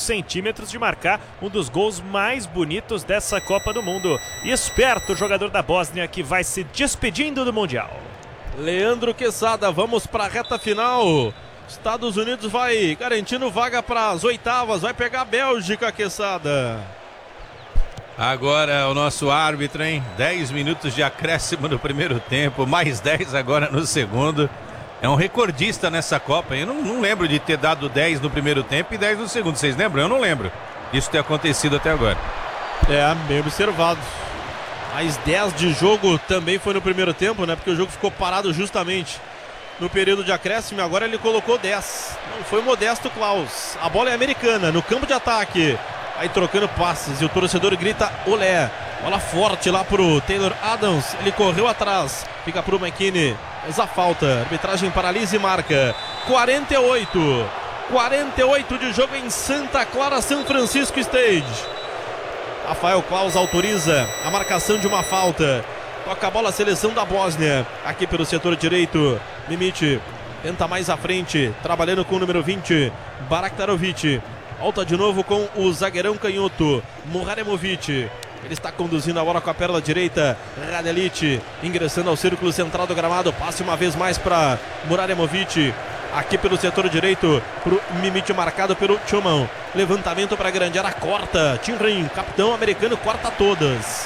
centímetros de marcar um dos gols mais bonitos dessa Copa do Mundo. E esperto o jogador da Bósnia que vai se despedindo do Mundial. Leandro Quesada, vamos para a reta final. Estados Unidos vai garantindo vaga para as oitavas, vai pegar a Bélgica, Quesada. Agora o nosso árbitro, hein? 10 minutos de acréscimo no primeiro tempo, mais 10 agora no segundo. É um recordista nessa Copa, hein? Eu não lembro de ter dado 10 no primeiro tempo e 10 no segundo. Vocês lembram? Eu não lembro disso ter acontecido até agora. É, bem observado. Mais 10 de jogo também foi no primeiro tempo, né? Porque o jogo ficou parado justamente no período de acréscimo. Agora ele colocou 10. Não foi modesto, Klaus. A bola é americana, no campo de ataque. Aí trocando passes e o torcedor grita olé. Bola forte lá pro Taylor Adams. Ele correu atrás. Fica pro McKinney. Faz a falta. Arbitragem paralisa e marca. 48. 48 de jogo em Santa Clara, São Francisco Stage. Rafael Klaus autoriza a marcação de uma falta. Toca a bola a seleção da Bósnia. Aqui pelo setor direito. Mimic tenta mais à frente. Trabalhando com o número 20. Baraktarovic. Volta de novo com o zagueirão canhoto, Muraremovic. Ele está conduzindo a bola com a perna direita. Radelic ingressando ao círculo central do gramado. Passe uma vez mais para Muraremovic. Aqui pelo setor direito, para o Mimic marcado pelo Chuman. Levantamento para a grande área, corta. Tim Rim, capitão americano, corta todas.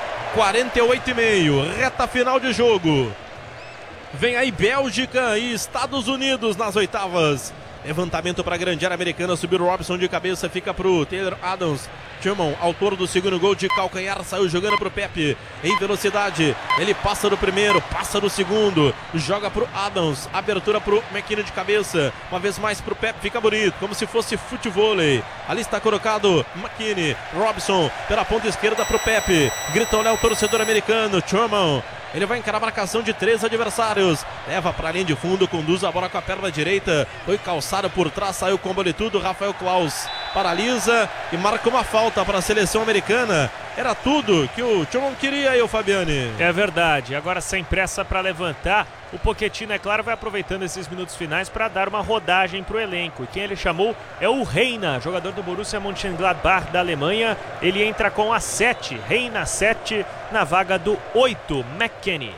48,5, reta final de jogo. Vem aí Bélgica e Estados Unidos nas oitavas. Levantamento para a grande área americana, subiu o Robson de cabeça, fica para o Taylor Adams. Chuman, autor do segundo gol de calcanhar, saiu jogando para o Pepe em velocidade. Ele passa do primeiro, passa do segundo, joga para o Adams, abertura para o McKinney de cabeça. Uma vez mais para o Pepe, fica bonito, como se fosse futevôlei. Ali está colocado McKinney, Robson pela ponta esquerda para o Pepe. Grita olhar o torcedor americano, Chuman. Ele vai encarar a marcação de 3 adversários. Leva para a linha de fundo, conduz a bola com a perna direita. Foi calçado por trás, saiu com tudo. Rafael Klaus paralisa e marca uma falta para a seleção americana. Era tudo que o Chuman queria aí, o Fabiani. É verdade. Agora sem pressa para levantar. O Pochettino, é claro, vai aproveitando esses minutos finais para dar uma rodagem para o elenco. E quem ele chamou é o Reina, jogador do Borussia Mönchengladbach da Alemanha. Ele entra com a 7, Reina 7, na vaga do 8, McKinney.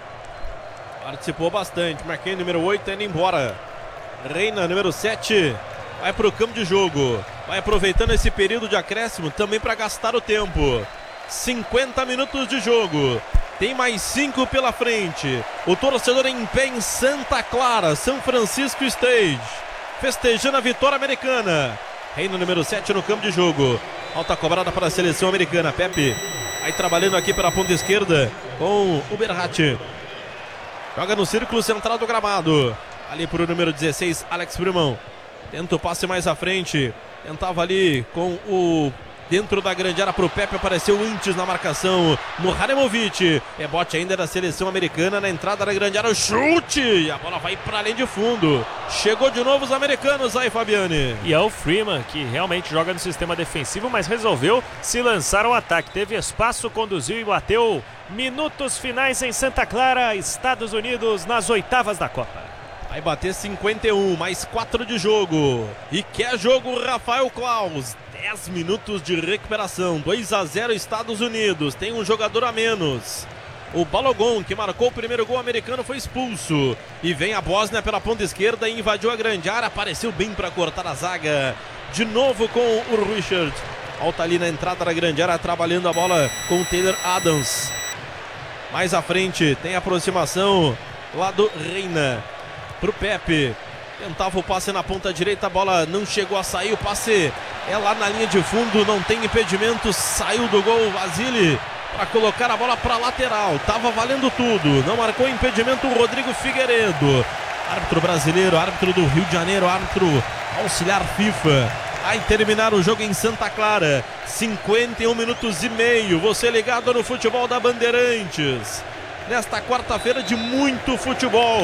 Participou bastante. McKinney, número 8, indo embora. Reina, número 7, vai para o campo de jogo. Vai aproveitando esse período de acréscimo também para gastar o tempo. 50 minutos de jogo. Tem mais 5 pela frente. O torcedor em pé em Santa Clara, São Francisco Stage, festejando a vitória americana. Reina, número 7, no campo de jogo. Alta cobrada para a seleção americana. Pepe aí trabalhando aqui pela ponta esquerda com o Berratti. Joga no círculo central do gramado. Ali para o número 16, Alex Brumão. Tenta o passe mais à frente. Tentava ali com o... dentro da grande área para o Pepe, apareceu antes na marcação. Muraremovic, rebote ainda da seleção americana na entrada da grande área, o chute, e a bola vai para além de fundo. Chegou de novo os americanos aí, Fabiani. E é o Freeman, que realmente joga no sistema defensivo, mas resolveu se lançar ao ataque. Teve espaço, conduziu e bateu. Minutos finais em Santa Clara, Estados Unidos nas oitavas da Copa. Vai bater 51, mais 4 de jogo. E quer jogo, Rafael Klaus. 10 minutos de recuperação, 2-0 Estados Unidos, tem um jogador a menos. O Balogun, que marcou o primeiro gol americano, foi expulso. E vem a Bósnia pela ponta esquerda e invadiu a grande área, apareceu bem para cortar a zaga. De novo com o Richard. Alta ali na entrada da grande área, trabalhando a bola com o Taylor Adams. Mais à frente, tem aproximação lá do Reina. Pro Pepe, tentava o passe na ponta direita, a bola não chegou a sair, o passe é lá na linha de fundo, não tem impedimento, saiu do gol Vasily para colocar a bola para lateral, tava valendo tudo, não marcou impedimento o Rodrigo Figueiredo, árbitro brasileiro, árbitro do Rio de Janeiro, árbitro auxiliar FIFA. Vai terminar o jogo em Santa Clara, 51 minutos e meio, você ligado no futebol da Bandeirantes, nesta quarta-feira de muito futebol.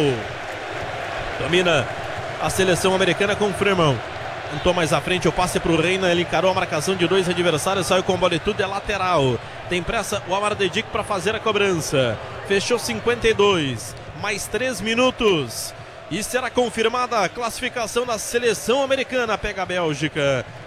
Domina a seleção americana com o Freeman. Tentou mais à frente o passe para o Reina. Ele encarou a marcação de 2 adversários. Saiu com bola e tudo, é lateral. Tem pressa o Amar Dedic para fazer a cobrança. Fechou 52. Mais 3 minutos. E será confirmada a classificação da seleção americana. Pega a Bélgica.